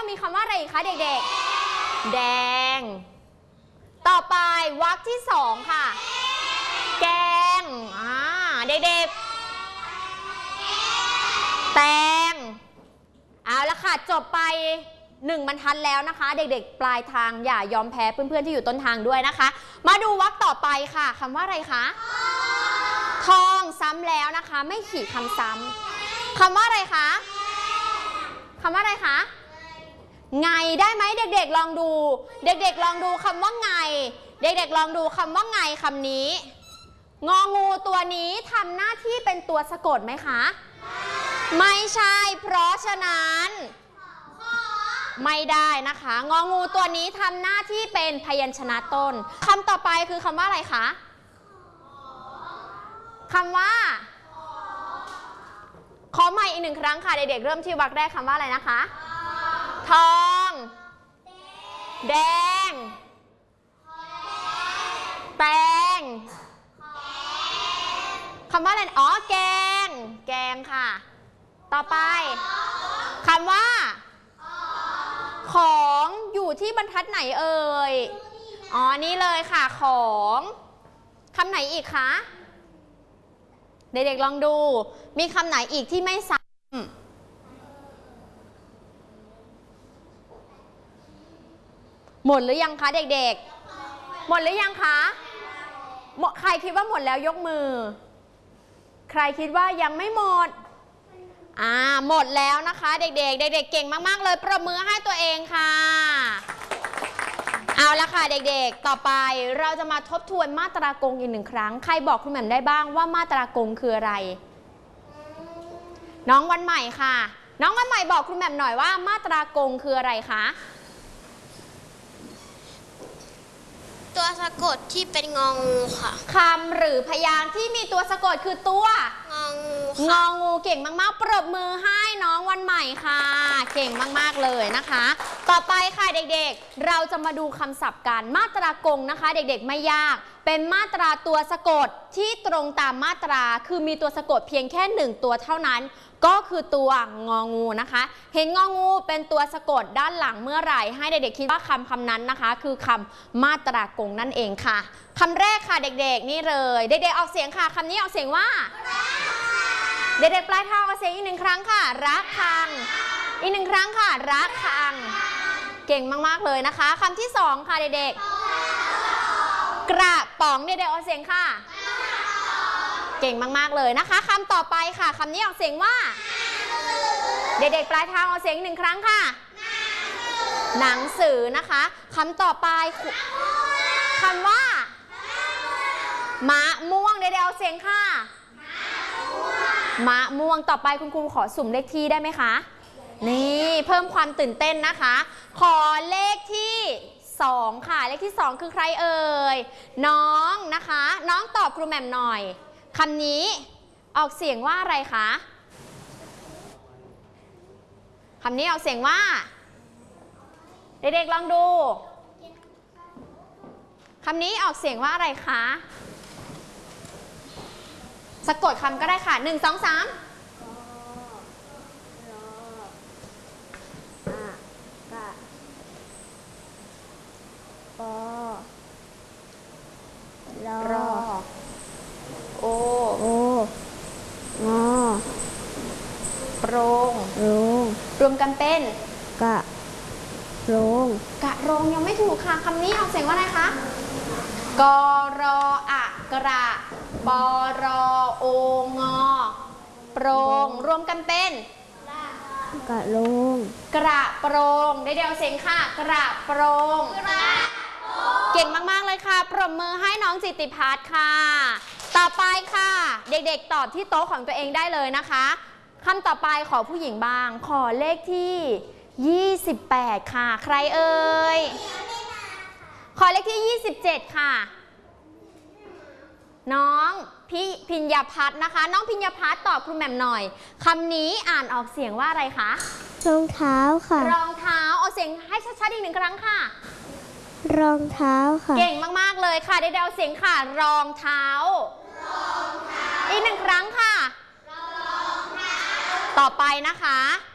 มีคำว่าอะไรอีกคะเด็กๆแดงต่อไปวรรคที่สองค่ะแกงเด็กๆแตงเอาละค่ะจบไป1 บรรทัดแล้วนะคะเด็กๆปลายทางอย่ายอมแพ้เพื่อนๆที่อยู่ต้นทางด้วยนะคะมาดูวรรคต่อไปค่ะคำว่าอะไรคะทองซ้ำแล้วนะคะไม่ขีดคำซ้ำคำว่าอะไรคะคำว่าอะไรคะไงได้ไหมเด็กๆลองดูเด็กๆลองดูคำว่าไงเด็กๆลองดูคำว่าไงคำนี้งองูตัวนี้ทำหน้าที่เป็นตัวสะกดไหมคะไม่ใช่เพราะฉะนั้นไม่ได้นะคะงองูตัวนี้ทำหน้าที่เป็นพยัญชนะต้นคำต่อไปคือคำว่าอะไรคะคำว่าขอใหม่อีก1 ครั้งค่ะเด็กๆเริ่มที่วรรคแรกคำว่าอะไรนะคะทองแดงแตงคำว่าอะไรอ๋อแกงแกงค่ะต่อไปคำว่าของอยู่ที่บรรทัดไหนเอ่ยอ๋อนี่เลยค่ะของคำไหนอีกคะเด็กๆลองดูมีคำไหนอีกที่ไม่ซ้ำหมดหรือยังคะเด็กๆหมดหรือยังคะใครคิดว่าหมดแล้วยกมือใครคิดว่ายังไม่หมดหมดแล้วนะคะเด็กๆเด็กๆเก่งมากๆเลยปรบมือให้ตัวเองค่ะเอาละค่ะเด็กๆต่อไปเราจะมาทบทวนมาตรากงอีก1 ครั้งใครบอกคุณแหม่มได้บ้างว่ามาตรากงคืออะไรน้องวันใหม่ค่ะน้องวันใหม่บอกคุณแหม่มหน่อยว่ามาตรากงคืออะไรคะตัวสะกดที่เป็นงองูค่ะคำหรือพยางค์ที่มีตัวสะกดคือตัวงองูงองูเก่งมากๆปรบมือให้น้องวันใหม่ค่ะเก่งมากๆเลยนะคะต่อไปค่ะเด็กๆเราจะมาดูคำศัพท์กันมาตรากงนะคะเด็กๆไม่ยากเป็นมาตราตัวสะกดที่ตรงตามมาตราคือมีตัวสะกดเพียงแค่1 ตัวเท่านั้นก็คือตัวงองูนะคะเห็นงองูเป็นตัวสะกดด้านหลังเมื่อไหร่ให้เด็กๆคิดว่าคำนั้นนะคะคือคำมาตรากงนั่นเองค่ะคำแรกค่ะเด็กๆนี่เลยเด็กๆออกเสียงค่ะคำนี้ออกเสียงว่าเด็กๆปลายทางออกเสียงอีก1 ครั้งค่ะรักคังอีก1 ครั้งค่ะรักคังเก่งมากๆเลยนะคะคำที่2ค่ะเด็กๆกระป๋องเด็กๆออกเสียงค่ะเก่งมากๆเลยนะคะคำต่อไปค่ะคำนี้ออกเสียงว่าเด็กๆปลายทางออกเสียง1 ครั้งค่ะหนังสือนะคะคำต่อไปคำว่ามะม่วงเด็กๆออกเสียงค่ะมะม่วงต่อไปคุณครูขอสุ่มเลขที่ได้ไหมคะนี่เพิ่มความตื่นเต้นนะคะขอเลขที่2ค่ะเลขที่2คือใครเอ่ยน้องนะคะน้องตอบครูแหม่มหน่อยคำนี้ออกเสียงว่าอะไรคะคำนี้ออกเสียงว่าเด็กๆลองดูคำนี้ออกเสียงว่าอะไรคะสะกดคำก็ได้ค่ะ1 2 3รอโองอโปรงรวมกันเป็นกะโรงยังไม่ถูกค่ะคำนี้ออกเสียงว่าอะไรคะกรออะกระปรอโองอโปรงรวมกันเป็นกระโรงกระโปรงได้เดียวเสียงค่ะกระโปรงเก่งมากๆเลยค่ะปรบมือให้น้องจิตติพัฒน์ค่ะต่อไปค่ะเด็กๆตอบที่โต๊ะของตัวเองได้เลยนะคะคำต่อไปขอผู้หญิงบ้างขอเลขที่28ค่ะใครเอ่ยขอเลขที่27ค่ะน้องพิญญาพัฒน์นะคะน้องพิญญาพัฒน์ตอบครูแหม่มหน่อยคำนี้อ่านออกเสียงว่าอะไรคะรองเท้าค่ะรองเท้าเอาเสียงให้ชัดๆอีก1 ครั้งค่ะรองเท้าค่ะเก่งมากๆเลยค่ะได้เอาเสียงค่ะรองเท้าอีก1 ครั้งค่ะต่อไปนะคะ